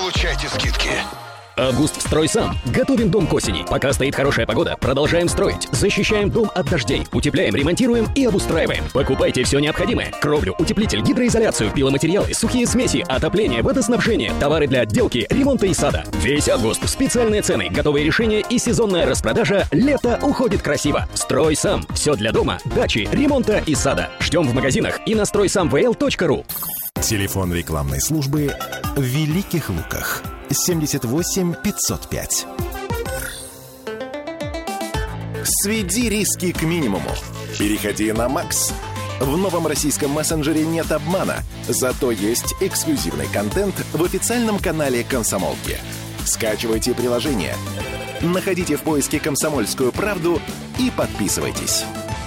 получайте скидки. Август «Стройсам». Готовим дом к осени. Пока стоит хорошая погода, продолжаем строить. Защищаем дом от дождей. Утепляем, ремонтируем и обустраиваем. Покупайте все необходимое. Кровлю, утеплитель, гидроизоляцию, пиломатериалы, сухие смеси, отопление, водоснабжение, товары для отделки, ремонта и сада. Весь август. Специальные цены, готовые решения и сезонная распродажа. Лето уходит красиво. «Стройсам». Все для дома, дачи, ремонта и сада. Ждем в магазинах и на стройсамвл.ру. Телефон рекламной службы в Великих Луках. 78 505. Сведи риски к минимуму. Переходи на Макс. В новом российском мессенджере нет обмана, зато есть эксклюзивный контент в официальном канале «Комсомолки». Скачивайте приложение, находите в поиске «Комсомольскую правду» и подписывайтесь.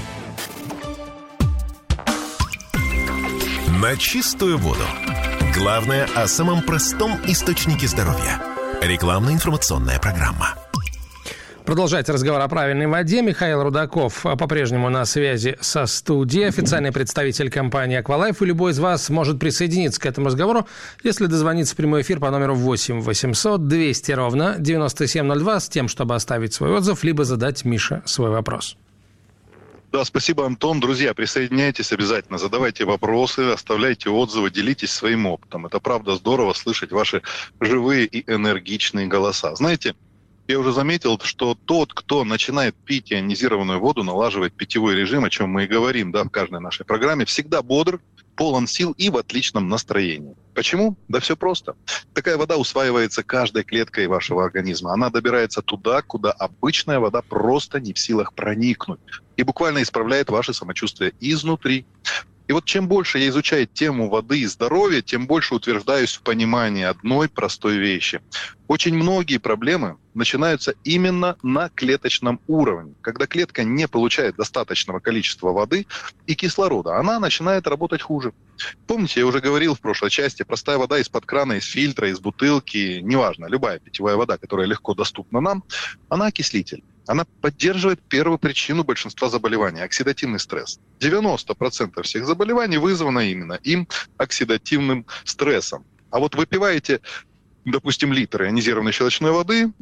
На чистую воду. Главное о самом простом источнике здоровья. Рекламно-информационная программа. Продолжайте разговор о правильной воде. Михаил Рудаков по-прежнему на связи со студией, официальный представитель компании «Аквалайф». И любой из вас может присоединиться к этому разговору, если дозвониться в прямой эфир по номеру 8 800 200 ровно 9702 с тем, чтобы оставить свой отзыв, либо задать Мише свой вопрос. Да, спасибо, Антон. Друзья, присоединяйтесь обязательно, задавайте вопросы, оставляйте отзывы, делитесь своим опытом. Это правда здорово слышать ваши живые и энергичные голоса. Знаете, я уже заметил, что тот, кто начинает пить ионизированную воду, налаживает питьевой режим, о чем мы и говорим, да, в каждой нашей программе, всегда бодр, полон сил и в отличном настроении. Почему? Да все просто. Такая вода усваивается каждой клеткой вашего организма. Она добирается туда, куда обычная вода просто не в силах проникнуть. И буквально исправляет ваше самочувствие изнутри. И вот чем больше я изучаю тему воды и здоровья, тем больше утверждаюсь в понимании одной простой вещи. Очень многие проблемы начинаются именно на клеточном уровне. Когда клетка не получает достаточного количества воды и кислорода, она начинает работать хуже. Помните, я уже говорил в прошлой части, простая вода из-под крана, из фильтра, из бутылки, неважно, любая питьевая вода, которая легко доступна нам, она окислитель. Она поддерживает первую причину большинства заболеваний – оксидативный стресс. 90% всех заболеваний вызвано именно им оксидативным стрессом. А вот выпиваете, допустим, литр ионизированной щелочной воды,